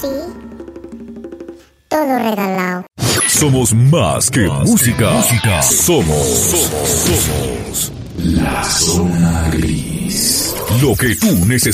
Sí. Todo regalado. Somos más que música. Somos la zona gris. Lo que tú necesitas.